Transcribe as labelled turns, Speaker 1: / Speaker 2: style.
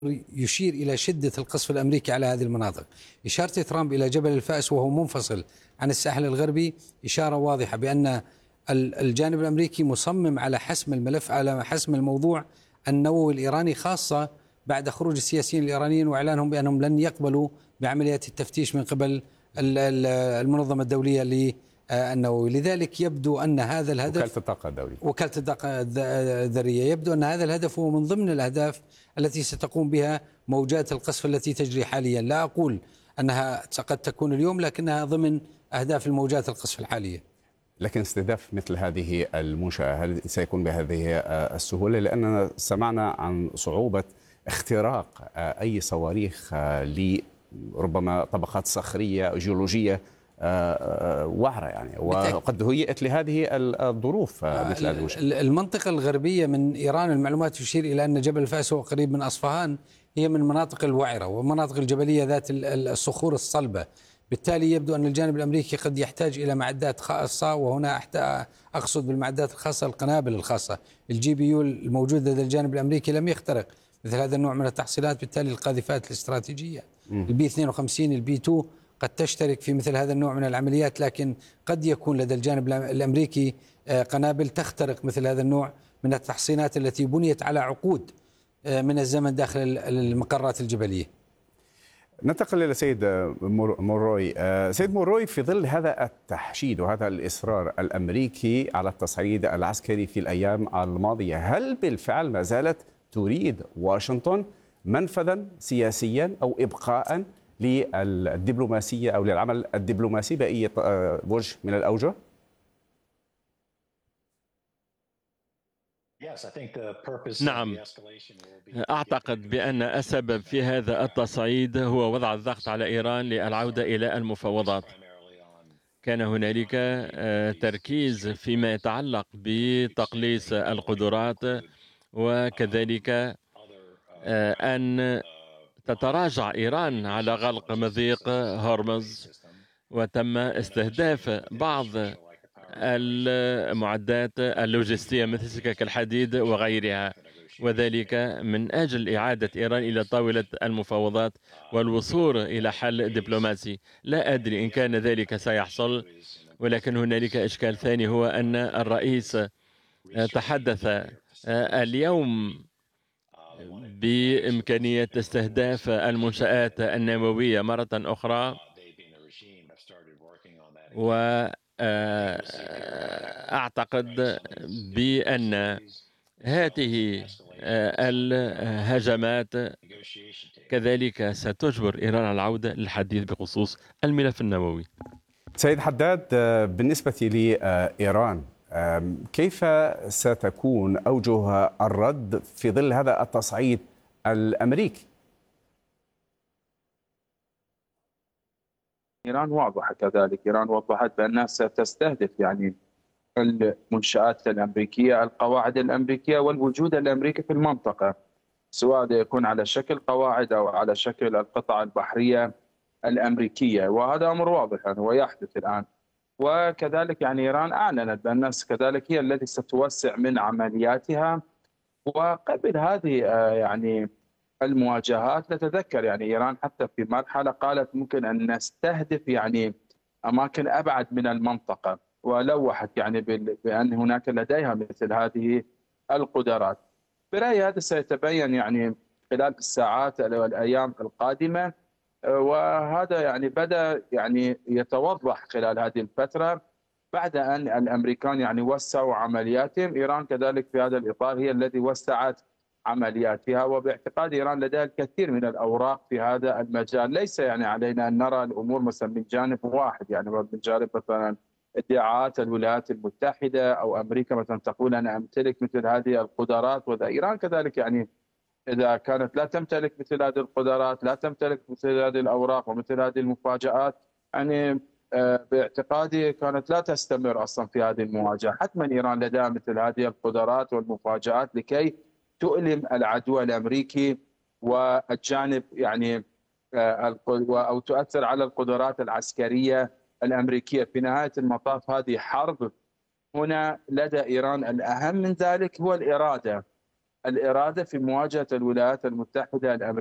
Speaker 1: يشير إلى شدة القصف الأمريكي على هذه المناطق. إشارة ترامب إلى جبل الفأس وهو منفصل عن الساحل الغربي إشارة واضحة بأن الجانب الأمريكي مصمم على حسم الملف، على حسم الموضوع النووي الإيراني، خاصة بعد خروج السياسيين الإيرانيين وإعلانهم بأنهم لن يقبلوا بعمليات التفتيش من قبل المنظمة الدولية للنووي. لذلك يبدو أن هذا الهدف،
Speaker 2: وكالة الطاقة الدولية،
Speaker 1: وكالة الطاقة الذرية، يبدو أن هذا الهدف هو من ضمن الأهداف التي ستقوم بها موجات القصف التي تجري حاليا. لا أقول أنها قد تكون اليوم، لكنها ضمن أهداف الموجات القصف الحالية.
Speaker 2: لكن استهداف مثل هذه المنشأة هل سيكون بهذه السهولة؟ لأننا سمعنا عن صعوبة اختراق أي صواريخ لربما طبقات صخرية جيولوجية وعرة يعني، وقد هيئت لهذه الظروف مثل هذه المنشأة.
Speaker 1: المنطقة الغربية من إيران المعلومات تشير إلى أن جبل الفأس هو قريب من أصفهان، هي من مناطق الوعرة ومناطق الجبلية ذات الصخور الصلبة. بالتالي يبدو أن الجانب الأمريكي قد يحتاج إلى معدات خاصة، وهنا أقصد بالمعدات الخاصة القنابل الخاصة. الجي بي يو الموجود لدى الجانب الأمريكي لم يخترق مثل هذا النوع من التحصيلات، بالتالي القاذفات الاستراتيجية البي 52 البي 2 قد تشترك في مثل هذا النوع من العمليات، لكن قد يكون لدى الجانب الأمريكي قنابل تخترق مثل هذا النوع من التحصينات التي بنيت على عقود من الزمن داخل المقرات الجبلية.
Speaker 2: ننتقل إلى سيد موروي. سيد موروي، في ظل هذا التحشيد وهذا الإصرار الأمريكي على التصعيد العسكري في الأيام الماضية، هل بالفعل ما زالت تريد واشنطن منفذا سياسيا أو إبقاء للدبلوماسية أو للعمل الدبلوماسي بأي وجه من الأوجه؟
Speaker 3: نعم، أعتقد بأن السبب في هذا التصعيد هو وضع الضغط على إيران للعودة إلى المفاوضات. كان هنالك تركيز فيما يتعلق بتقليص القدرات، وكذلك أن تتراجع إيران على غلق مضيق هرمز، وتم استهداف بعض المعدات اللوجستية مثل سكك الحديد وغيرها، وذلك من أجل إعادة إيران إلى طاولة المفاوضات والوصول إلى حل دبلوماسي. لا أدري إن كان ذلك سيحصل، ولكن هنالك إشكال ثاني، هو أن الرئيس تحدث اليوم بإمكانية استهداف المنشآت النووية مرة أخرى، وأعتقد بأن هذه الهجمات كذلك ستجبر إيران على العودة للحديث بخصوص الملف النووي.
Speaker 2: سيد حداد، بالنسبة لإيران كيف ستكون أوجه الرد في ظل هذا التصعيد الأمريكي؟
Speaker 4: إيران واضحة كذلك، إيران وضحت بأنها ستستهدف يعني المنشآت الأمريكية، القواعد الأمريكية والوجود الأمريكي في المنطقة، سواء يكون على شكل قواعد أو على شكل القطع البحرية الأمريكية، وهذا أمر واضح يعني ويحدث الآن. وكذلك يعني إيران أعلنت بأنها كذلك هي التي ستوسع من عملياتها. وقبل هذه يعني المواجهات نتذكر يعني إيران حتى في مرحلة قالت ممكن أن نستهدف يعني أماكن أبعد من المنطقة، ولوحت يعني بأن هناك لديها مثل هذه القدرات. برأيي هذا سيتبين يعني خلال الساعات والأيام القادمة، وهذا يعني بدأ يعني يتوضح خلال هذه الفترة بعد أن الأمريكان يعني وسعوا عملياتهم. إيران كذلك في هذا الإطار هي التي وسعت عملياتها، وباعتقاد إيران لديها الكثير من الأوراق في هذا المجال. ليس يعني علينا أن نرى الأمور مثلا من جانب واحد، يعني من جانب مثلا ادعاءات الولايات المتحدة أو أمريكا مثلا تقول أنا أمتلك مثل هذه القدرات، وإذا إيران كذلك يعني إذا كانت لا تمتلك مثل هذه القدرات، لا تمتلك مثل هذه الأوراق ومثل هذه المفاجآت، يعني باعتقادي كانت لا تستمر أصلا في هذه المواجهة. حتما إيران لديها مثل هذه القدرات والمفاجآت لكي تؤلم العدو الأمريكي والجانب يعني أو تؤثر على القدرات العسكرية الأمريكية. في نهاية المطاف هذه حرب، هنا لدى إيران الأهم من ذلك هو الإرادة، الإرادة في مواجهة الولايات المتحدة الأمريكية